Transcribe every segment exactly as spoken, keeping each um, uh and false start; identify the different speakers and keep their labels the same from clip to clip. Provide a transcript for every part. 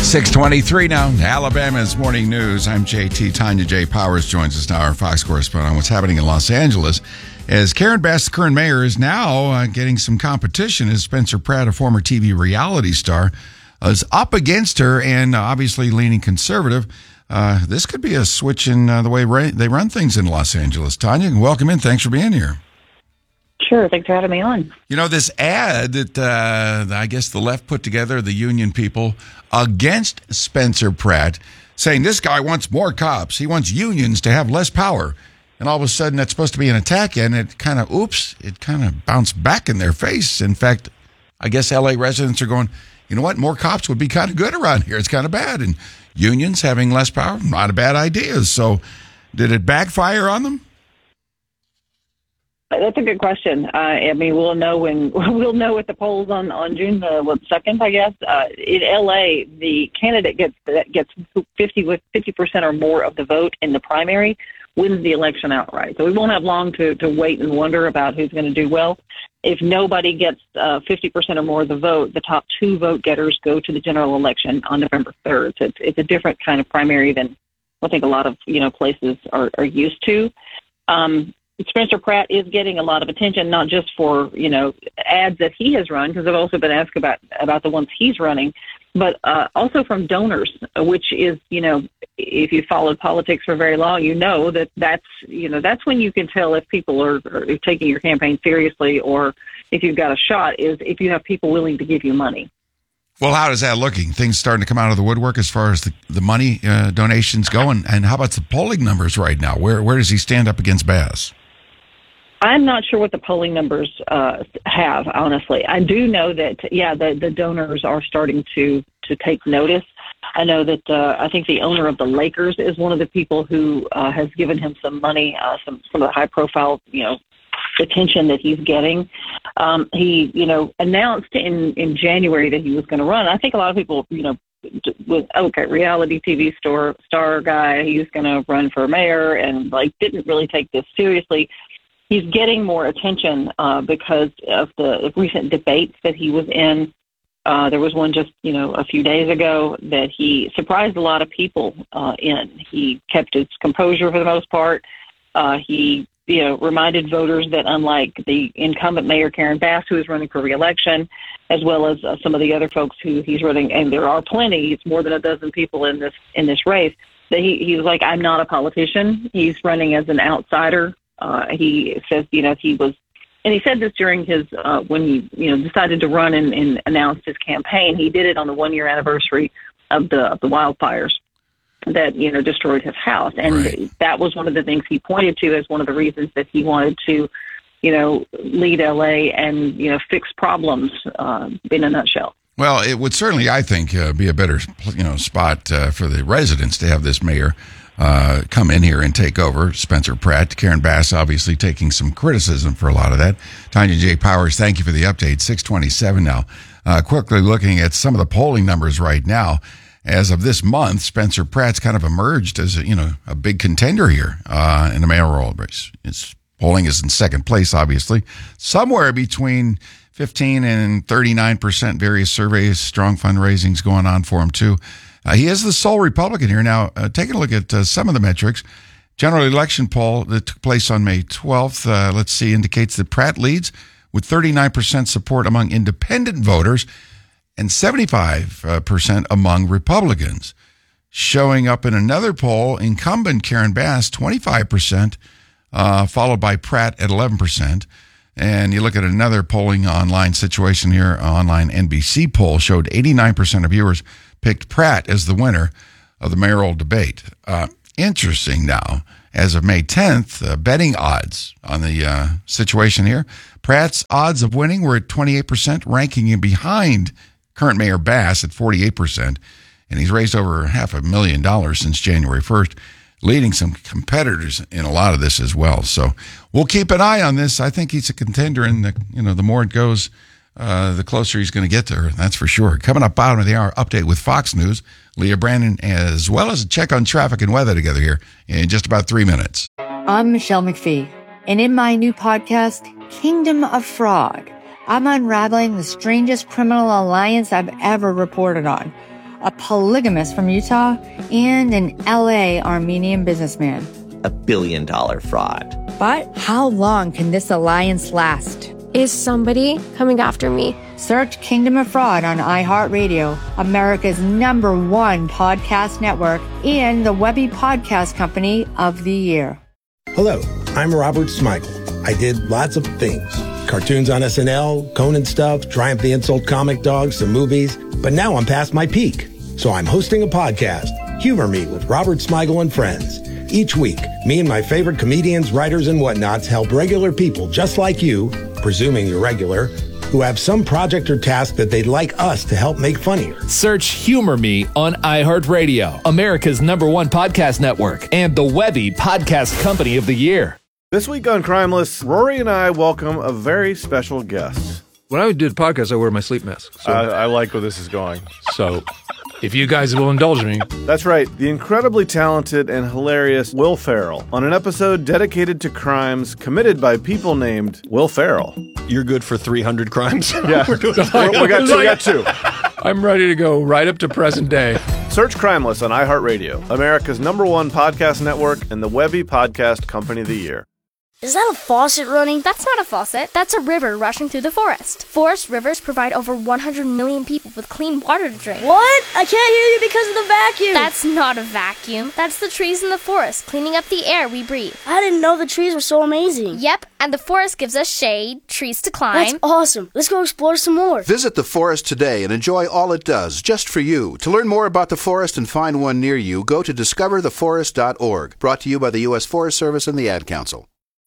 Speaker 1: six twenty-three now, Alabama's Morning News. I'm J T. Tanya J. Powers joins us now, our Fox correspondent, on what's happening in Los Angeles. As Karen Bass, the current mayor, is now uh, getting some competition as Spencer Pratt, a former T V reality star, is up against her and uh, obviously leaning conservative. Uh, this could be a switch in uh, the way ra- they run things in Los Angeles. Tanya, welcome in. Thanks for being here.
Speaker 2: Sure. Thanks for having me on.
Speaker 1: You know, this ad that uh, I guess the left put together, the union people, against Spencer Pratt, saying this guy wants more cops. He wants unions to have less power. And all of a sudden, that's supposed to be an attack, and it kind of, oops, it kind of bounced back in their face. In fact, I guess L A residents are going, you know what, more cops would be kind of good around here. It's kind of bad. And unions having less power, not a bad idea. So did it backfire on them?
Speaker 2: That's a good question. Uh, I mean, we'll know when we'll know at the polls on on June the what second, I guess. Uh, in L A, the candidate gets that gets fifty with fifty percent or more of the vote in the primary wins the election outright. So we won't have long to to wait and wonder about who's going to do well. If nobody gets uh, fifty percent or more of the vote, the top two vote getters go to the general election on November third. So it's it's a different kind of primary than I think a lot of you know places are, are used to. Um, Spencer Pratt is getting a lot of attention, not just for, you know, ads that he has run, because I've also been asked about, about the ones he's running, but uh, also from donors, which is, you know, if you followed politics for very long, you know that that's, you know, that's when you can tell if people are, are taking your campaign seriously or if you've got a shot, is if you have people willing to give you money.
Speaker 1: Well, how is that looking? Things starting to come out of the woodwork as far as the, the money uh, donations go? And, and how about the polling numbers right now? Where Where does he stand up against Bass?
Speaker 2: I'm not sure what the polling numbers uh, have, honestly. I do know that, yeah, the, the donors are starting to, to take notice. I know that uh, I think the owner of the Lakers is one of the people who uh, has given him some money, uh, some, some of the high-profile, you know, attention that he's getting. Um, he, you know, announced in, in January that he was going to run. I think a lot of people, you know, with, okay, reality T V star, star guy, he's going to run for mayor and, like, didn't really take this seriously. He's getting more attention uh, because of the recent debates that he was in. Uh, there was one just, you know, a few days ago that he surprised a lot of people uh, in. He kept his composure for the most part. Uh, he, you know, reminded voters that unlike the incumbent mayor, Karen Bass, who is running for re-election, as well as uh, some of the other folks who he's running, and there are plenty, it's more than a dozen people in this in this race, that he, he was like, I'm not a politician. He's running as an outsider. Uh, he says, you know, he was, and he said this during his, uh, when he, you know, decided to run and, and announced his campaign. He did it on the one year anniversary of the, of the wildfires that, you know, destroyed his house. And right. That was one of the things he pointed to as one of the reasons that he wanted to, you know, lead L A and, you know, fix problems uh, in a nutshell.
Speaker 1: Well, it would certainly, I think, uh, be a better, you know, spot uh, for the residents to have this mayor Uh, come in here and take over. Spencer Pratt, Karen Bass obviously taking some criticism for a lot of that. Tanya J. Powers, thank you for the update. six twenty-seven now. Uh, quickly looking at some of the polling numbers right now. As of this month, Spencer Pratt's kind of emerged as a, you know, a big contender here uh, in the mayoral race. His polling is in second place, obviously. Somewhere between fifteen and thirty-nine percent, various surveys, strong fundraisings going on for him too. Uh, he is the sole Republican here. Now, uh, taking a look at uh, some of the metrics, general election poll that took place on May twelfth, uh, let's see, indicates that Pratt leads with thirty-nine percent support among independent voters and seventy-five percent among Republicans. Showing up in another poll, incumbent Karen Bass, twenty-five percent, uh, followed by Pratt at eleven percent. And you look at another polling online situation here, online N B C poll showed eighty-nine percent of viewers picked Pratt as the winner of the mayoral debate. Uh, interesting now, as of May tenth, uh, betting odds on the uh, situation here. Pratt's odds of winning were at twenty-eight percent, ranking him behind current Mayor Bass at forty-eight percent. And he's raised over half a million dollars since January first, leading some competitors in a lot of this as well. So we'll keep an eye on this. I think he's a contender, and the, you know, the more it goes, Uh, the closer he's going to get to her, that's for sure. Coming up bottom of the hour, update with Fox News, Leah Brandon, as well as a check on traffic and weather together here in just about three minutes.
Speaker 3: I'm Michelle McPhee, and in my new podcast, Kingdom of Fraud, I'm unraveling the strangest criminal alliance I've ever reported on. a polygamist from Utah, and an L A Armenian businessman.
Speaker 4: A billion dollar fraud.
Speaker 3: But how long can this alliance last?
Speaker 5: Is somebody coming after me?
Speaker 3: Search Kingdom of Fraud on iHeartRadio, America's number one podcast network, and the Webby Podcast Company of the Year.
Speaker 6: Hello, I'm Robert Smigel. I did lots of things. Cartoons on S N L, Conan stuff, Triumph the Insult comic dogs, some movies. But now I'm past my peak. So I'm hosting a podcast, Humor Me with Robert Smigel and Friends. Each week, me and my favorite comedians, writers, and whatnots help regular people just like you, presuming you're regular, who have some project or task that they'd like us to help make funnier.
Speaker 7: Search Humor Me on iHeartRadio, America's number one podcast network, and the Webby Podcast Company of the Year.
Speaker 8: This week on Crimeless, Rory and I welcome a very special guest.
Speaker 9: When I do the podcast, I wear my sleep mask. So,
Speaker 8: I, I like where this is going.
Speaker 9: So, if you guys will indulge me.
Speaker 8: That's right, the incredibly talented and hilarious Will Ferrell on an episode dedicated to crimes committed by people named Will Ferrell.
Speaker 10: You're good for three hundred crimes?
Speaker 8: Yeah, we're doing we got two. We got two.
Speaker 9: I'm ready to go right up to present day.
Speaker 8: Search Crimeless on iHeartRadio, America's number one podcast network, and the Webby Podcast Company of the Year.
Speaker 11: Is that a faucet running?
Speaker 5: That's not a faucet. That's a river rushing through the forest. Forest rivers provide over one hundred million people with clean water to drink.
Speaker 11: What? I can't hear you because of the vacuum.
Speaker 5: That's not a vacuum. That's the trees in the forest cleaning up the air we breathe.
Speaker 11: I didn't know the trees were so amazing.
Speaker 5: Yep, and the forest gives us shade, trees to climb.
Speaker 11: That's awesome. Let's go explore some more.
Speaker 12: Visit the forest today and enjoy all it does, just for you. To learn more about the forest and find one near you, go to discover the forest dot org. Brought to you by the U S Forest Service and the Ad Council.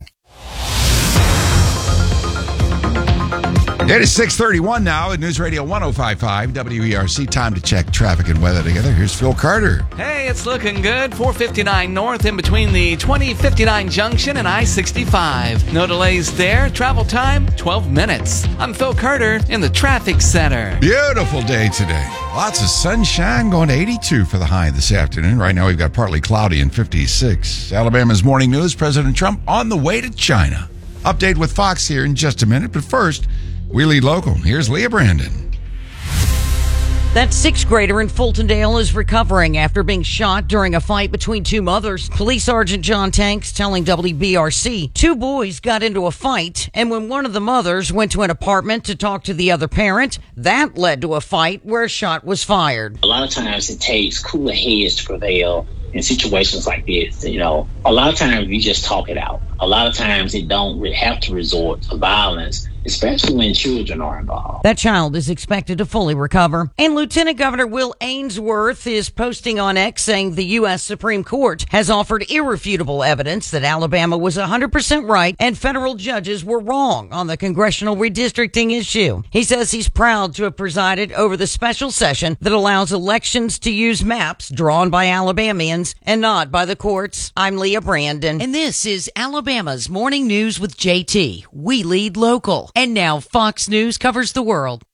Speaker 1: It is six thirty-one now at News Radio one oh five point five W E R C. Time to check traffic and weather together. Here's Phil Carter.
Speaker 13: Hey, it's looking good. four fifty-nine north in between the twenty fifty-nine junction and I sixty-five. No delays there. Travel time, twelve minutes. I'm Phil Carter in the traffic center.
Speaker 1: Beautiful day today. Lots of sunshine, going to eighty-two for the high this afternoon. Right now we've got partly cloudy and fifty-six. Alabama's morning news, President Trump on the way to China. Update with Fox here in just a minute, but first, we lead local. Here's Leah Brandon.
Speaker 14: That sixth grader in Fultondale is recovering after being shot during a fight between two mothers. Police Sergeant John Tanks telling W B R C two boys got into a fight, and when one of the mothers went to an apartment to talk to the other parent, that led to a fight where a shot was fired.
Speaker 15: A lot of times it takes cooler heads to prevail in situations like this. You know, a lot of times we just talk it out. A lot of times it don't have to resort to violence, especially when children are involved.
Speaker 14: That child is expected to fully recover. And Lieutenant Governor Will Ainsworth is posting on X saying the U S Supreme Court has offered irrefutable evidence that Alabama was one hundred percent right and federal judges were wrong on the congressional redistricting issue. He says he's proud to have presided over the special session that allows elections to use maps drawn by Alabamians and not by the courts. I'm Leah Brandon, and this is Alabama's Morning News with J T. We lead local. And now Fox News covers the world.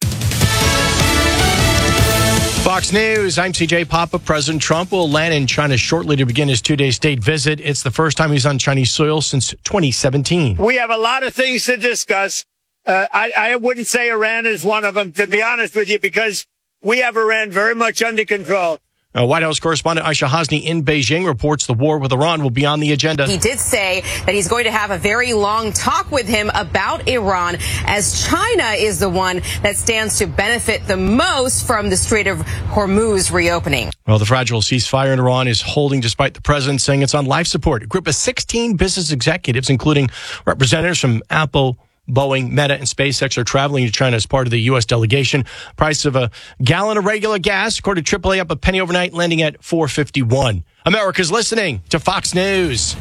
Speaker 16: Fox News, I'm C J Papa. President Trump will land in China shortly to begin his two-day state visit. It's the first time he's on Chinese soil since twenty seventeen.
Speaker 17: We have a lot of things to discuss. Uh, I, I wouldn't say Iran is one of them, to be honest with you, because we have Iran very much under control.
Speaker 16: Uh, White House correspondent Aisha Hasni in Beijing reports the war with Iran will be on the agenda.
Speaker 18: He did say that he's going to have a very long talk with him about Iran, as China is the one that stands to benefit the most from the Strait of Hormuz reopening.
Speaker 16: Well, the fragile ceasefire in Iran is holding despite the president saying it's on life support. A group of sixteen business executives, including representatives from Apple, Boeing, Meta, and SpaceX are traveling to China as part of the U S delegation. Price of a gallon of regular gas, according to triple A, up a penny overnight, landing at four fifty-one. America's listening to Fox News.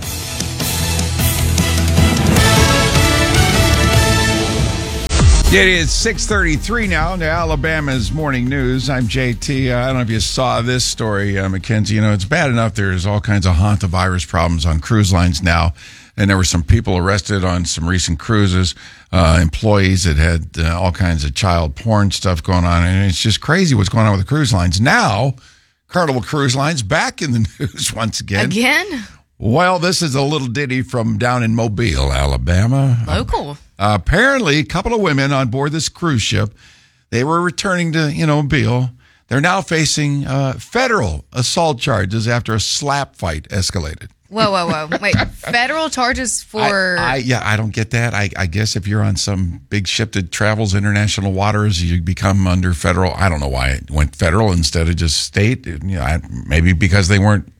Speaker 1: It is six thirty-three now to Alabama's Morning News. I'm J T. Uh, I don't know if you saw this story, uh, Mackenzie. You know, it's bad enough there's all kinds of hantavirus problems on cruise lines now. And there were some people arrested on some recent cruises, uh, employees that had uh, all kinds of child porn stuff going on. And it's just crazy what's going on with the cruise lines. Now, Carnival Cruise Line's back in the news once again.
Speaker 19: Again?
Speaker 1: Well, this is a little ditty from down in Mobile, Alabama.
Speaker 19: Local.
Speaker 1: Uh, apparently, a couple of women on board this cruise ship, they were returning to, you know, Mobile. They're now facing uh, federal assault charges after a slap fight escalated.
Speaker 19: Whoa, whoa, whoa. Wait, federal charges for...
Speaker 1: I, I, yeah, I don't get that. I, I guess if you're on some big ship that travels international waters, you become under federal. I don't know why it went federal instead of just state. You know, I, maybe because they weren't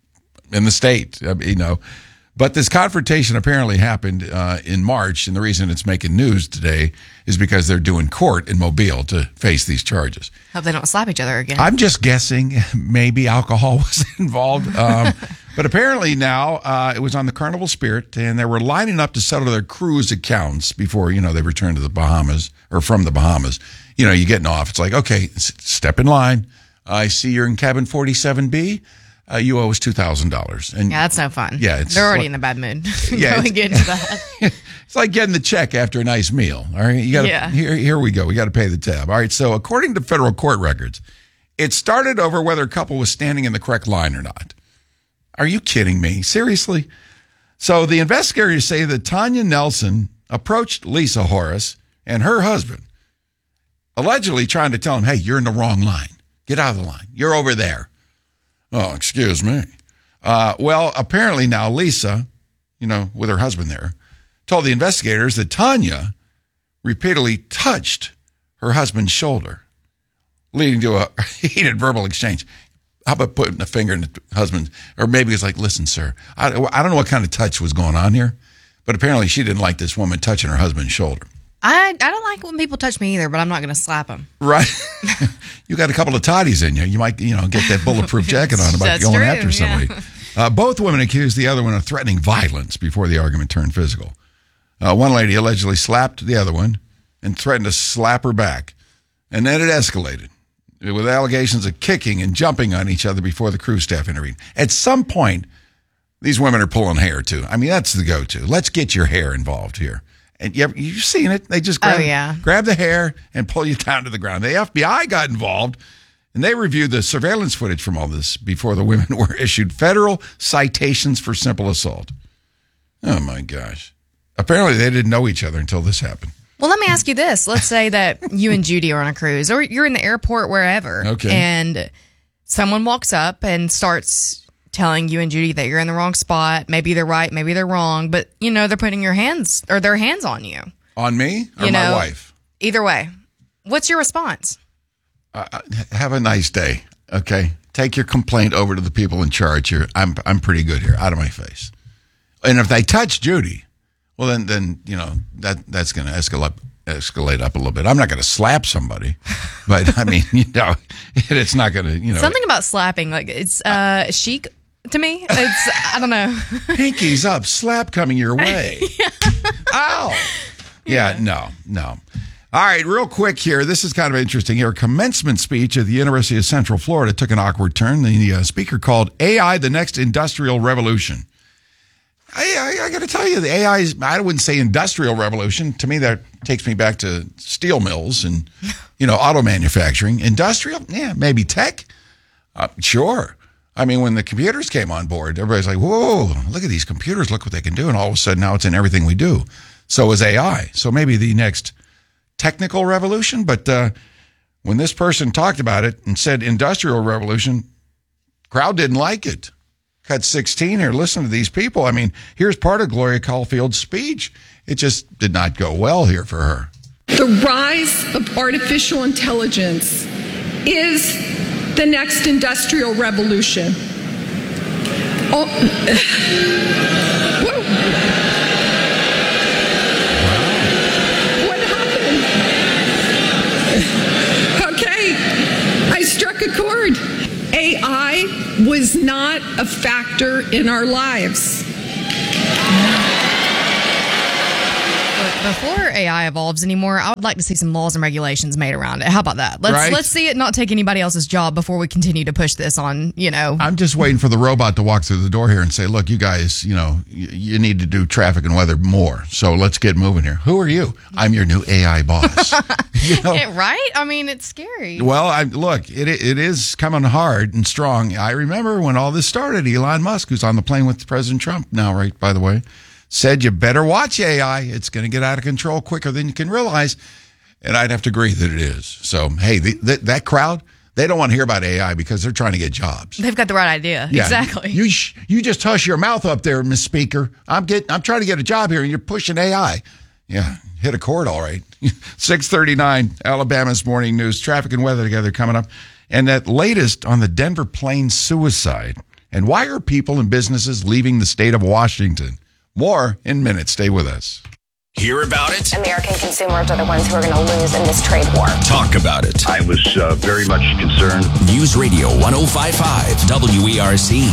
Speaker 1: in the state, you know. But this confrontation apparently happened uh, in March, and the reason it's making news today is because they're doing court in Mobile to face these charges.
Speaker 19: Hope they don't slap each other again.
Speaker 1: I'm just guessing maybe alcohol was involved. Um, but apparently now uh, it was on the Carnival Spirit, and they were lining up to settle their cruise accounts before, you know, they returned to the Bahamas, or from the Bahamas. You know, you're getting off. It's like, okay, s- step in line. I see you're in cabin forty-seven B. Uh, you owe us two thousand dollars. And
Speaker 19: yeah, that's no fun.
Speaker 1: Yeah, it's
Speaker 19: They're already
Speaker 1: like,
Speaker 19: in a bad mood.
Speaker 1: Yeah,
Speaker 19: Going into that.
Speaker 1: It's like getting the check after a nice meal. All right, you got
Speaker 19: Yeah.
Speaker 1: here. Here we go. We got to pay the tab. All right. So according to federal court records, it started over whether a couple was standing in the correct line or not. Are you kidding me? Seriously? So the investigators say that Tanya Nelson approached Lisa Horace and her husband, allegedly trying to tell them, "Hey, you're in the wrong line. Get out of the line. You're over there." Oh, excuse me. Uh, well, apparently now Lisa, you know, with her husband there, told the investigators that Tanya repeatedly touched her husband's shoulder, leading to a heated verbal exchange. How about putting a finger in the husband? Or maybe it's like, listen, sir, I, I don't know what kind of touch was going on here, but apparently she didn't like this woman touching her husband's shoulder.
Speaker 19: I, I don't like when people touch me either, but I'm not going to slap them.
Speaker 1: Right. You got a couple of toddies in you. You might, you know, get that bulletproof jacket on about
Speaker 19: That's
Speaker 1: going
Speaker 19: true,
Speaker 1: after somebody.
Speaker 19: yeah.
Speaker 1: Uh, both women accused the other one of threatening violence before the argument turned physical. Uh, one lady allegedly slapped the other one and threatened to slap her back. And then it escalated with allegations of kicking and jumping on each other before the crew staff intervened. At some point, these women are pulling hair too. I mean, that's the go-to. Let's get your hair involved here. And you ever, you've seen it. They just grab,
Speaker 19: Oh, yeah.
Speaker 1: grab the hair and pull you down to the ground. The F B I got involved, and they reviewed the surveillance footage from all this before the women were issued federal citations for simple assault. Oh, my gosh. Apparently, they didn't know each other until this happened.
Speaker 19: Well, let me ask you this. Let's say that you and Judy are on a cruise, or you're in the airport, wherever.
Speaker 1: Okay.
Speaker 19: And someone walks up and starts telling you and Judy that you're in the wrong spot. Maybe they're right, maybe they're wrong, but you know they're putting your hands or their hands on you.
Speaker 1: On me or
Speaker 19: You
Speaker 1: my
Speaker 19: know,
Speaker 1: wife?
Speaker 19: Either way, what's your response?
Speaker 1: Uh, have a nice day, okay? Take your complaint over to the people in charge here. I'm I'm pretty good here, out of my face. And if they touch Judy, well, then, then you know, that that's going to escalate escalate up a little bit. I'm not going to slap somebody, but I mean, you know, it's not going to, you know.
Speaker 19: Something about slapping, like it's uh, chic to me. It's I don't know.
Speaker 1: Pinky's up, slap coming your way. Ow. Yeah, no, no. All right, real quick here. This is kind of interesting here. A commencement speech at the University of Central Florida took an awkward turn. The uh, speaker called A I the next industrial revolution. I, I, I got to tell you, the A I is, I wouldn't say industrial revolution. To me, that takes me back to steel mills and, you know, auto manufacturing. Industrial? Yeah, maybe tech. Uh, sure. I mean, when the computers came on board, everybody's like, whoa, look at these computers. Look what they can do. And all of a sudden, now it's in everything we do. So is A I. So maybe the next technical revolution. But uh, when this person talked about it and said industrial revolution, crowd didn't like it. Cut sixteen here. Listen to these people. I mean, here's part of Gloria Caulfield's speech. It just did not go well here for her.
Speaker 20: The rise of artificial intelligence is the next industrial revolution. Oh, whoa. What happened? Okay, I struck a chord. A I was not a factor in our lives.
Speaker 19: Before A I evolves anymore, I would like to see some laws and regulations made around it. How about that? Let's
Speaker 1: Right.
Speaker 19: let's see it not take anybody else's job before we continue to push this on, you know.
Speaker 1: I'm just waiting for the robot to walk through the door here and say, look, you guys, you know, you, you need to do traffic and weather more. So let's get moving here. Who are you? I'm your new A I boss. You know?
Speaker 19: Yeah, right? I mean, it's scary.
Speaker 1: Well, I, look, it it is coming hard and strong. I remember when all this started, Elon Musk, who's on the plane with President Trump now, right, by the way, said you better watch A I. It's going to get out of control quicker than you can realize. And I'd have to agree that it is. So, hey, the, the, that crowd, They don't want to hear about A I because they're trying to get jobs.
Speaker 19: They've got the right idea.
Speaker 1: Yeah,
Speaker 19: Exactly.
Speaker 1: You sh- you just hush your mouth up there, Miss Speaker. I'm get I'm trying to get a job here, and you're pushing A I. Yeah, hit a chord, all right. six thirty-nine, Alabama's Morning News. Traffic and weather together coming up. And that latest on the Denver plane suicide. And why are people and businesses leaving the state of Washington? More in minutes. Stay with us.
Speaker 21: Hear about it?
Speaker 22: American consumers are the ones who are going to lose in this trade war.
Speaker 21: Talk about it.
Speaker 23: I was uh, very much concerned.
Speaker 21: News Radio one oh five point five W E R C.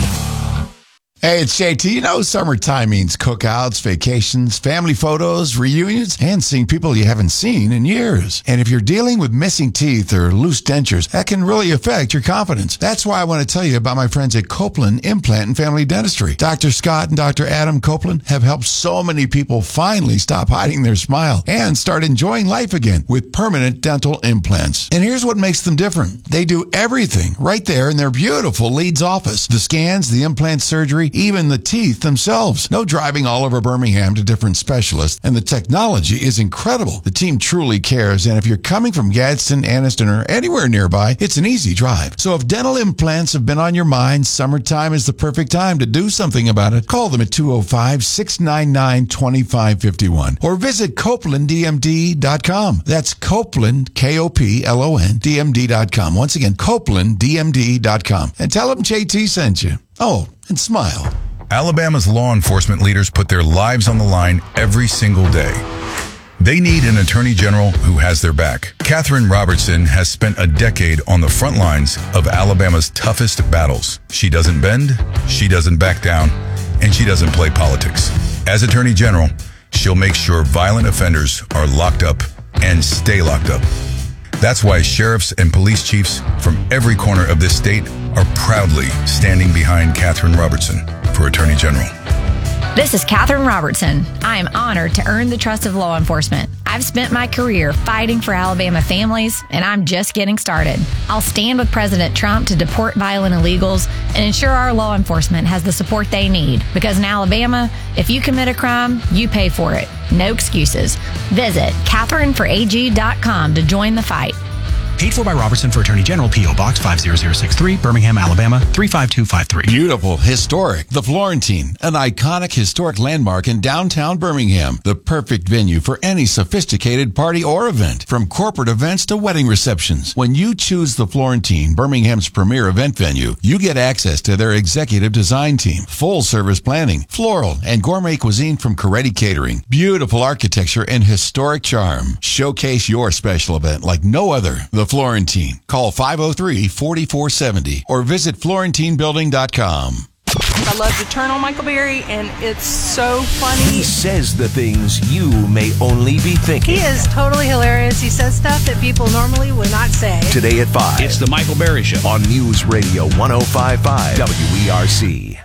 Speaker 1: Hey, it's J T. You know, summertime means cookouts, vacations, family photos, reunions, and seeing people you haven't seen in years. And if you're dealing with missing teeth or loose dentures, that can really affect your confidence. That's why I want to tell you about my friends at Copeland Implant and Family Dentistry. Doctor Scott and Doctor Adam Copeland have helped so many people finally stop hiding their smile and start enjoying life again with permanent dental implants. And here's what makes them different. They do everything right there in their beautiful Leeds office. The scans, the implant surgery, even the teeth themselves. No driving all over Birmingham to different specialists, and the technology is incredible. The team truly cares, and if you're coming from Gadsden, Anniston, or anywhere nearby, it's an easy drive. So if dental implants have been on your mind, summertime is the perfect time to do something about it. Call them at two oh five, six nine nine, two five five one or visit Copeland D M D dot com. That's Copeland, K O P L O N, D M D dot com. Once again, Copeland D M D dot com. And tell them J T sent you. Oh, and smile.
Speaker 24: Alabama's law enforcement leaders put their lives on the line every single day. They need an attorney general who has their back. Catherine Robertson has spent a decade on the front lines of Alabama's toughest battles. She doesn't bend, she doesn't back down, and she doesn't play politics. As attorney general, she'll make sure violent offenders are locked up and stay locked up. That's why sheriffs and police chiefs from every corner of this state are proudly standing behind Catherine Robertson for Attorney General.
Speaker 25: This is Catherine Robertson. I am honored to earn the trust of law enforcement. I've spent my career fighting for Alabama families, and I'm just getting started. I'll stand with President Trump to deport violent illegals and ensure our law enforcement has the support they need. Because in Alabama, if you commit a crime, you pay for it. No excuses. Visit Catherine for A G dot com to join the fight.
Speaker 26: Paid for by Robertson for Attorney General, P O. Box five zero zero six three, Birmingham, Alabama, three five two five three.
Speaker 1: Beautiful, historic. The Florentine, an iconic historic landmark in downtown Birmingham. The perfect venue for any sophisticated party or event, from corporate events to wedding receptions. When you choose the Florentine, Birmingham's premier event venue, you get access to their executive design team, full service planning, floral and gourmet cuisine from Coretti Catering, beautiful architecture and historic charm. Showcase your special event like no other. The Florentine. Call five oh three, four four seven oh or visit florentine building dot com.
Speaker 27: I love Eternal Michael Berry, and it's so funny.
Speaker 21: He says the things you may only be thinking.
Speaker 28: He is totally hilarious. He says stuff that people normally would not say.
Speaker 21: Today at five.
Speaker 29: It's the Michael Berry Show
Speaker 21: on News Radio one oh five point five W E R C.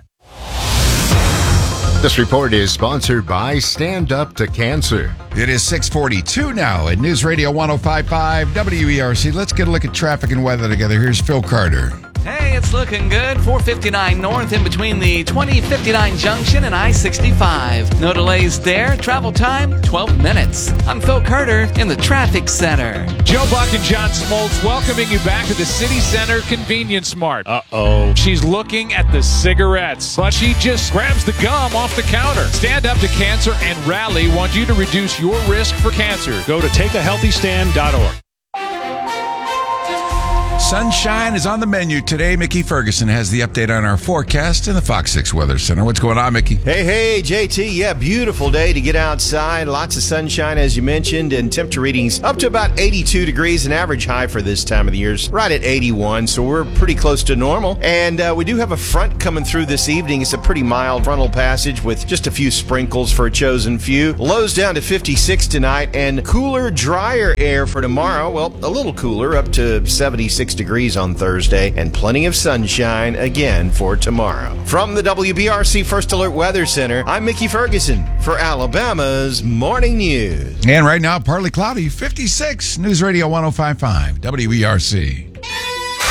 Speaker 30: This report is sponsored by Stand Up to Cancer.
Speaker 1: It is six forty-two now at News Radio one oh five point five W E R C. Let's get a look at traffic and weather together. Here's Phil Carter.
Speaker 13: Hey, it's looking good. four fifty-nine north in between the twenty fifty-nine junction and I sixty-five. No delays there. Travel time, twelve minutes. I'm Phil Carter in the traffic center.
Speaker 31: Joe Buck and John Smoltz welcoming you back to the City Center Convenience Mart. Uh-oh. She's looking at the cigarettes, but she just grabs the gum off the counter. Stand Up to Cancer and Rally want you to reduce your risk for cancer. Go to take a healthy stand dot org.
Speaker 1: Sunshine is on the menu today. Mickey Ferguson has the update on our forecast in the Fox six Weather Center. What's going on, Mickey?
Speaker 10: Hey, hey, J T. Yeah, beautiful day to get outside. Lots of sunshine, as you mentioned, and temperature readings up to about eighty-two degrees, an average high for this time of the year is right at eighty-one, so we're pretty close to normal. And uh, we do have a front coming through this evening. It's a pretty mild frontal passage with just a few sprinkles for a chosen few. Lows down to fifty-six tonight, and cooler, drier air for tomorrow. Well, a little cooler, up to seventy-six degrees on Thursday, and plenty of sunshine again for tomorrow. From the W B R C First Alert Weather Center, I'm Mickey Ferguson for Alabama's Morning News.
Speaker 1: And right now, partly cloudy, fifty-six. News Radio one oh five point five W E R C.